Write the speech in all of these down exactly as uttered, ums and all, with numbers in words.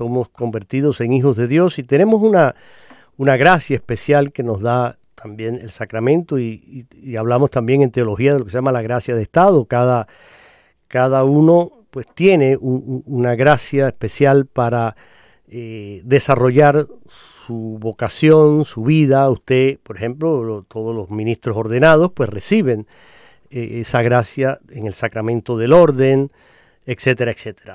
somos convertidos en hijos de Dios y tenemos una, una gracia especial que nos da también el sacramento y, y, y hablamos también en teología de lo que se llama la gracia de Estado. Cada, cada uno pues tiene un, una gracia especial para eh, desarrollar su vocación, su vida. Usted, por ejemplo, lo, todos los ministros ordenados pues reciben eh, esa gracia en el sacramento del orden, etcétera, etcétera.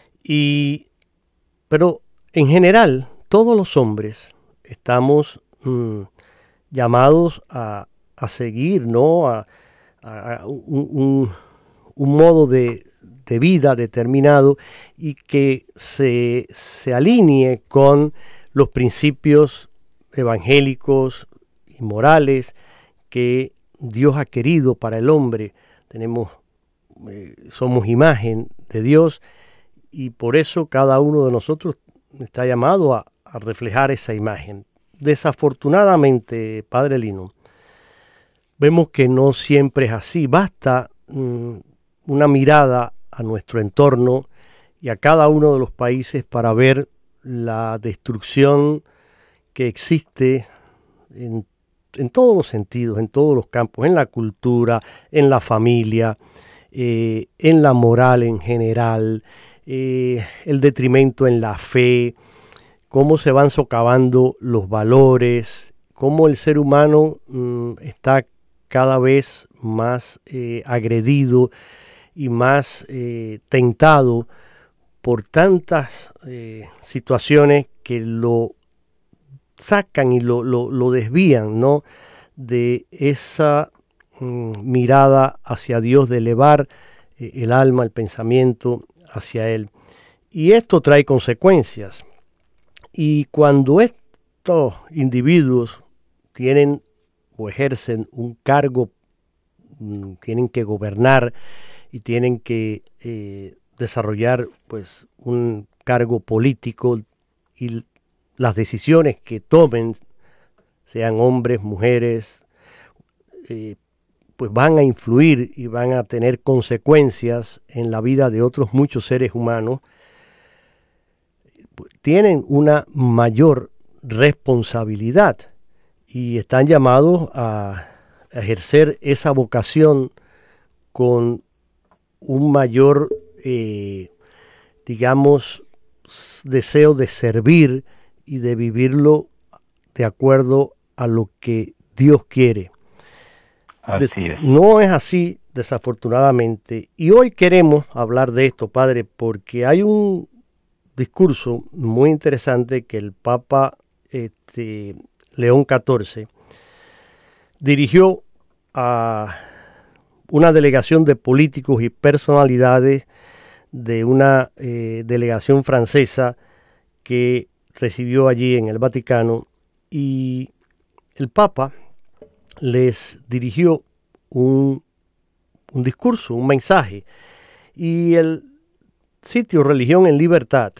Y, pero en general, todos los hombres estamos mmm, llamados a, a seguir, ¿no? A, a, a un, un, un modo de, de vida determinado y que se, se alinee con los principios evangélicos y morales que Dios ha querido para el hombre. Tenemos, eh, somos imagen de Dios y por eso cada uno de nosotros está llamado a, a reflejar esa imagen. Desafortunadamente, Padre Lino, vemos que no siempre es así. Basta mmm, una mirada a nuestro entorno y a cada uno de los países para ver la destrucción que existe en, en todos los sentidos, en todos los campos, en la cultura, en la familia, eh, en la moral en general, eh, el detrimento en la fe, cómo se van socavando los valores, cómo el ser humano mmm, está cada vez más eh, agredido y más eh, tentado por tantas eh, situaciones que lo sacan y lo, lo, lo desvían, ¿no? De esa mmm, mirada hacia Dios, de elevar eh, el alma, el pensamiento hacia Él. Y esto trae consecuencias. Y cuando estos individuos tienen o ejercen un cargo, mmm, tienen que gobernar y tienen que eh, desarrollar pues un cargo político y las decisiones que tomen, sean hombres, mujeres, eh, pues van a influir y van a tener consecuencias en la vida de otros muchos seres humanos. Tienen una mayor responsabilidad y están llamados a ejercer esa vocación con un mayor, eh, digamos, deseo de servir y de vivirlo de acuerdo a lo que Dios quiere. Así es. No es así, desafortunadamente. Y hoy queremos hablar de esto, Padre, porque hay un discurso muy interesante que el Papa este, León catorce dirigió a una delegación de políticos y personalidades de una eh, delegación francesa que recibió allí en el Vaticano, y el Papa les dirigió un, un discurso, un mensaje, y el sitio Religión en Libertad,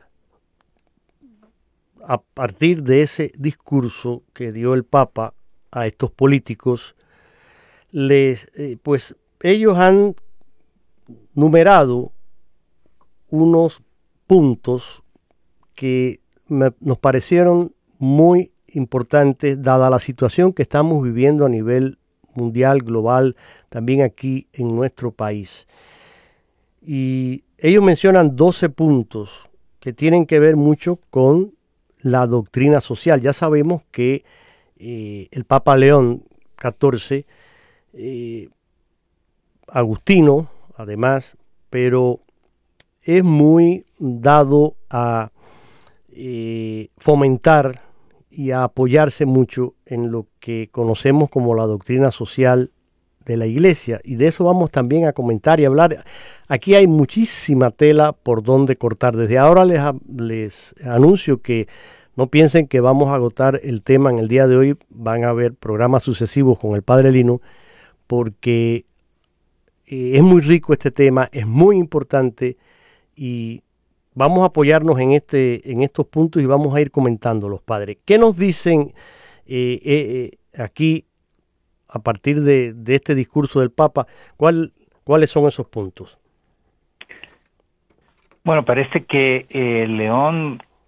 a partir de ese discurso que dio el Papa a estos políticos, les, eh, pues ellos han numerado unos puntos que me, nos parecieron muy importantes dada la situación que estamos viviendo a nivel mundial, global, también aquí en nuestro país. Y ellos mencionan doce puntos que tienen que ver mucho con la doctrina social. Ya sabemos que eh, el Papa León catorce, eh, agustino además, pero es muy dado a eh, fomentar y a apoyarse mucho en lo que conocemos como la doctrina social de la Iglesia, y de eso vamos también a comentar y hablar. Aquí hay muchísima tela por donde cortar. Desde ahora les, les anuncio que no piensen que vamos a agotar el tema en el día de hoy. Van a haber programas sucesivos con el Padre Lino, porque eh, es muy rico este tema, es muy importante, y vamos a apoyarnos en, este, en estos puntos y vamos a ir comentándolos, Padre. ¿Qué nos dicen eh, eh, aquí a partir de, de este discurso del Papa? ¿Cuál, ¿Cuáles son esos puntos? Bueno, parece que eh, León